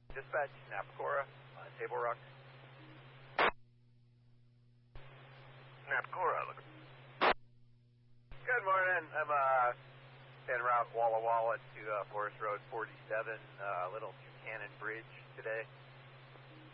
Dispatch, Napcora, Table Rock. Napcora, look. Good morning. I'm en route Walla Walla to Forest Road 47, Little Buchanan Bridge today.